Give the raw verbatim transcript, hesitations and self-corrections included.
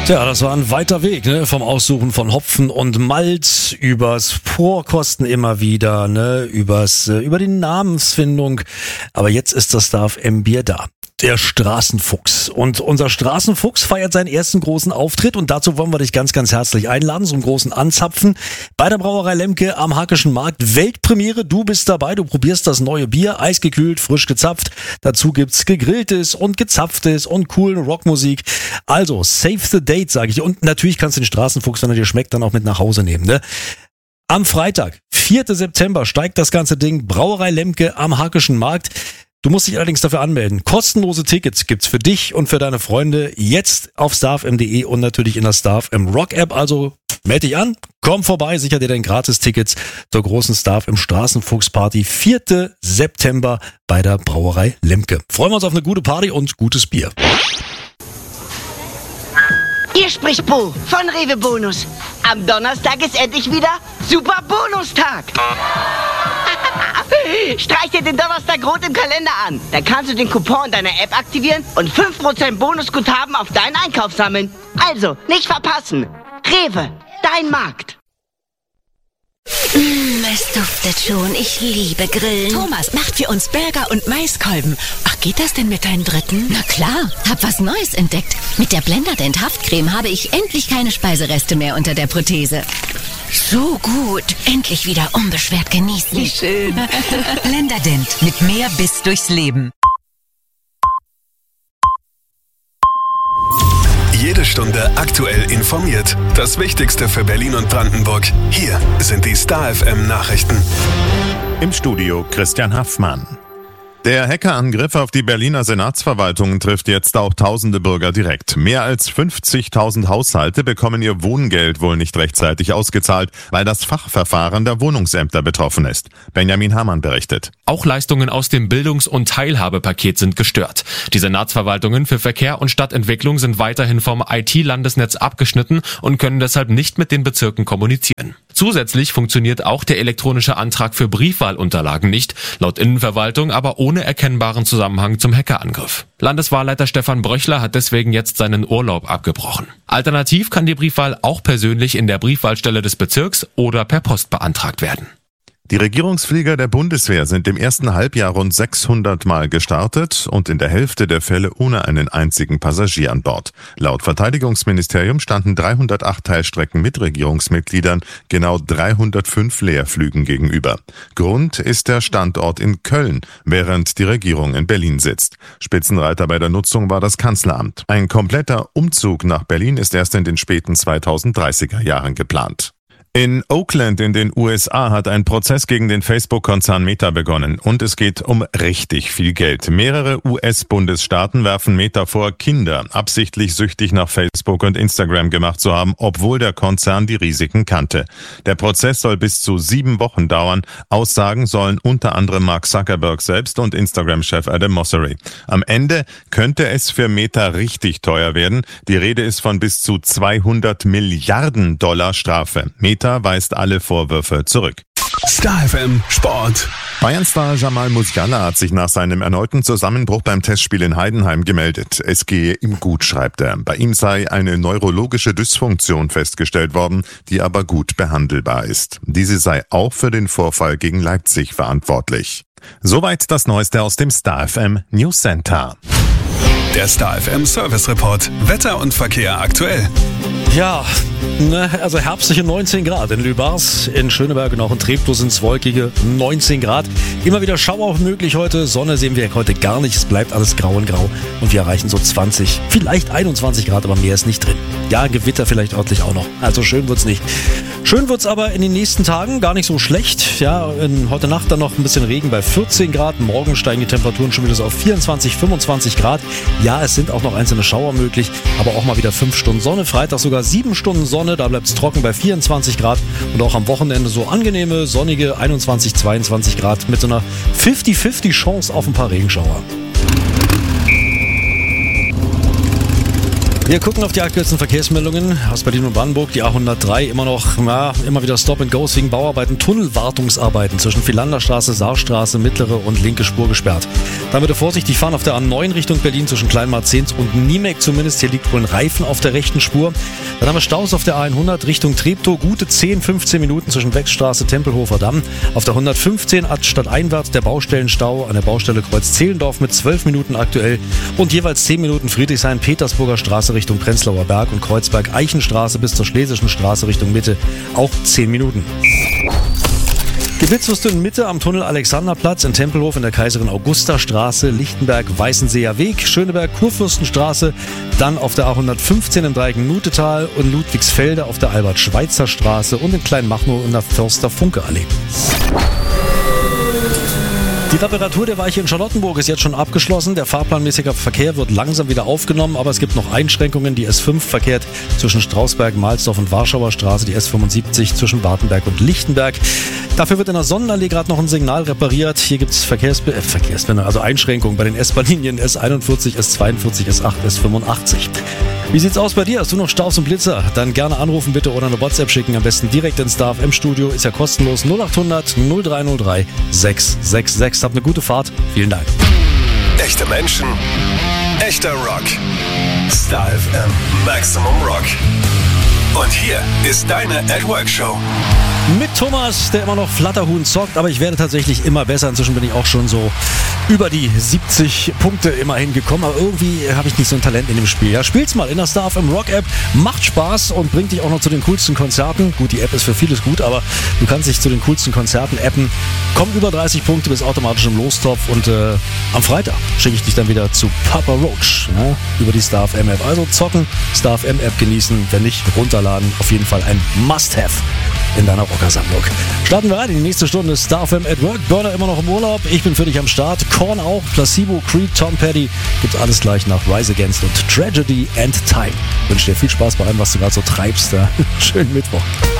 Ja, das war ein weiter Weg, ne? Vom Aussuchen von Hopfen und Malz übers Vorkosten immer wieder, ne? Übers, äh, über die Namensfindung. Aber jetzt ist das Star F M Bier da. Der Straßenfuchs. Und unser Straßenfuchs feiert seinen ersten großen Auftritt und dazu wollen wir dich ganz, ganz herzlich einladen zum großen Anzapfen bei der Brauerei Lemke am Hackischen Markt. Weltpremiere, du bist dabei, du probierst das neue Bier, eisgekühlt, frisch gezapft. Dazu gibt's gegrilltes und gezapftes und coolen Rockmusik. Also, save the date, sage ich. Und natürlich kannst du den Straßenfuchs, wenn er dir schmeckt, dann auch mit nach Hause nehmen, ne? Am Freitag, vierten September, steigt das ganze Ding. Brauerei Lemke am Hackischen Markt. Du musst dich allerdings dafür anmelden. Kostenlose Tickets gibt's für dich und für deine Freunde jetzt auf starfm punkt de und natürlich in der Star F M Rock App. Also melde dich an, komm vorbei, sicher dir dein Gratis-Tickets zur großen Star F M Straßenfuchs Party. vierten September bei der Brauerei Lemke. Freuen wir uns auf eine gute Party und gutes Bier. Hier spricht Bo von Rewe Bonus. Am Donnerstag ist endlich wieder Super Bonustag. Streich dir den Donnerstag rot im Kalender an. Dann kannst du den Coupon in deiner App aktivieren und fünf Prozent Bonusguthaben auf deinen Einkauf sammeln. Also, nicht verpassen. Rewe, dein Markt. Mm, es duftet schon. Ich liebe Grillen. Thomas macht für uns Burger und Maiskolben. Ach, geht das denn mit deinem dritten? Na klar, hab was Neues entdeckt. Mit der Blenderdent Haftcreme habe ich endlich keine Speisereste mehr unter der Prothese. So gut. Endlich wieder unbeschwert genießen. Wie schön. Blenderdent mit mehr Biss durchs Leben. Jede Stunde aktuell informiert. Das Wichtigste für Berlin und Brandenburg. Hier sind die Star F M Nachrichten. Im Studio Christian Haffmann. Der Hackerangriff auf die Berliner Senatsverwaltung trifft jetzt auch tausende Bürger direkt. Mehr als fünfzigtausend Haushalte bekommen ihr Wohngeld wohl nicht rechtzeitig ausgezahlt, weil das Fachverfahren der Wohnungsämter betroffen ist. Benjamin Hamann berichtet. Auch Leistungen aus dem Bildungs- und Teilhabepaket sind gestört. Die Senatsverwaltungen für Verkehr und Stadtentwicklung sind weiterhin vom I T-Landesnetz abgeschnitten und können deshalb nicht mit den Bezirken kommunizieren. Zusätzlich funktioniert auch der elektronische Antrag für Briefwahlunterlagen nicht, laut Innenverwaltung aber ohne erkennbaren Zusammenhang zum Hackerangriff. Landeswahlleiter Stefan Bröchler hat deswegen jetzt seinen Urlaub abgebrochen. Alternativ kann die Briefwahl auch persönlich in der Briefwahlstelle des Bezirks oder per Post beantragt werden. Die Regierungsflieger der Bundeswehr sind im ersten Halbjahr rund sechshundert Mal gestartet und in der Hälfte der Fälle ohne einen einzigen Passagier an Bord. Laut Verteidigungsministerium standen dreihundertacht Teilstrecken mit Regierungsmitgliedern genau dreihundertfünf Leerflügen gegenüber. Grund ist der Standort in Köln, während die Regierung in Berlin sitzt. Spitzenreiter bei der Nutzung war das Kanzleramt. Ein kompletter Umzug nach Berlin ist erst in den späten zweitausenddreißiger Jahren geplant. In Oakland in den U S A hat ein Prozess gegen den Facebook-Konzern Meta begonnen und es geht um richtig viel Geld. Mehrere U S-Bundesstaaten werfen Meta vor, Kinder absichtlich süchtig nach Facebook und Instagram gemacht zu haben, obwohl der Konzern die Risiken kannte. Der Prozess soll bis zu sieben Wochen dauern. Aussagen sollen unter anderem Mark Zuckerberg selbst und Instagram-Chef Adam Mosseri. Am Ende könnte es für Meta richtig teuer werden. Die Rede ist von bis zu zweihundert Milliarden Dollar Strafe. Meta weist alle Vorwürfe zurück. Star F M Sport. Bayern-Star Jamal Musiala hat sich nach seinem erneuten Zusammenbruch beim Testspiel in Heidenheim gemeldet. Es gehe ihm gut, schreibt er. Bei ihm sei eine neurologische Dysfunktion festgestellt worden, die aber gut behandelbar ist. Diese sei auch für den Vorfall gegen Leipzig verantwortlich. Soweit das Neueste aus dem Star F M News Center. Der Star F M Service Report. Wetter und Verkehr aktuell. Ja, ne, also herbstliche neunzehn Grad in Lübars, in Schöneberg und auch in Treptow sind es wolkige neunzehn Grad. Immer wieder Schauer möglich heute, Sonne sehen wir heute gar nicht, es bleibt alles grau und grau und wir erreichen so zwanzig, vielleicht einundzwanzig Grad, aber mehr ist nicht drin. Ja, Gewitter vielleicht örtlich auch noch, also schön wird's nicht. Schön wird's aber in den nächsten Tagen, gar nicht so schlecht. Ja, in, heute Nacht dann noch ein bisschen Regen bei vierzehn Grad, morgen steigen die Temperaturen schon wieder so auf vierundzwanzig, fünfundzwanzig Grad. Ja, es sind auch noch einzelne Schauer möglich, aber auch mal wieder fünf Stunden Sonne, Freitag sogar sieben Stunden Sonne, da bleibt es trocken bei vierundzwanzig Grad und auch am Wochenende so angenehme, sonnige einundzwanzig, zweiundzwanzig Grad mit so einer fünfzig fünfzig Chance auf ein paar Regenschauer. Wir gucken auf die aktuellsten Verkehrsmeldungen aus Berlin und Brandenburg. Die A hundertdrei immer noch, ja, immer wieder Stop and Goes wegen Bauarbeiten, Tunnelwartungsarbeiten zwischen Philanderstraße, Saarstraße, mittlere und linke Spur gesperrt. Dann bitte vorsichtig fahren auf der A neun Richtung Berlin zwischen Kleinmarzens und Niemek zumindest. Hier liegt wohl ein Reifen auf der rechten Spur. Dann haben wir Staus auf der A hundert Richtung Treptow, gute zehn, fünfzehn Minuten zwischen Wechstraße, Tempelhofer Damm. Auf der hundertfünfzehn stadteinwärts der Baustellenstau an der Baustelle Kreuz Zehlendorf mit zwölf Minuten aktuell und jeweils zehn Minuten Friedrichshain, Petersburger Straße Richtung Prenzlauer Berg und Kreuzberg Eichenstraße bis zur Schlesischen Straße Richtung Mitte, auch zehn Minuten. Geblitzt wirst du in Mitte am Tunnel Alexanderplatz, in Tempelhof in der Kaiserin Augusta Straße, Lichtenberg Weißenseer Weg, Schöneberg Kurfürstenstraße, dann auf der A hundertfünfzehn im Dreieck Nutetal und Ludwigsfelde auf der Albert-Schweitzer Straße und in Kleinmachnow in der Förster-Funke-Allee. Die Reparatur der Weiche in Charlottenburg ist jetzt schon abgeschlossen. Der fahrplanmäßige Verkehr wird langsam wieder aufgenommen, aber es gibt noch Einschränkungen. Die S fünf verkehrt zwischen Strausberg, Mahlsdorf und Warschauer Straße, die S fünfundsiebzig zwischen Wartenberg und Lichtenberg. Dafür wird in der Sonnenallee gerade noch ein Signal repariert. Hier gibt es Verkehrsbe- äh, Verkehrsbänder, also Einschränkungen bei den S-Bahn-Linien S einundvierzig, S zweiundvierzig, S acht, S fünfundachtzig. Wie sieht's aus bei dir? Hast du noch Staus und Blitzer? Dann gerne anrufen bitte oder eine WhatsApp schicken. Am besten direkt ins Star F M Studio. Ist ja kostenlos. null achthundert null drei null drei sechs sechs sechs. Habt eine gute Fahrt. Vielen Dank. Echte Menschen, echter Rock. Star F M Maximum Rock. Und hier ist deine At Work Show. Mit Thomas, der immer noch Flatterhuhn zockt, aber ich werde tatsächlich immer besser. Inzwischen bin ich auch schon so über die siebzig Punkte immerhin gekommen, aber irgendwie habe ich nicht so ein Talent in dem Spiel. Ja, spiel's mal in der Star F M Rock App, macht Spaß und bringt dich auch noch zu den coolsten Konzerten. Gut, die App ist für vieles gut, aber du kannst dich zu den coolsten Konzerten appen. Komm über dreißig Punkte, bist automatisch im Lostopf und äh, am Freitag schicke ich dich dann wieder zu Papa Roach, ja, über die Star F M App. Also zocken, Star F M App genießen, wenn nicht, runterladen. Auf jeden Fall ein Must-Have in deiner Rockersammlung. Starten wir rein in die nächste Stunde. Star F M at Work. Burner immer noch im Urlaub. Ich bin für dich am Start. Korn auch. Placebo, Creed, Tom Petty. Gibt's alles gleich nach Rise Against und Tragedy and Time. Ich wünsche dir viel Spaß bei allem, was du gerade so treibst. Schönen Mittwoch.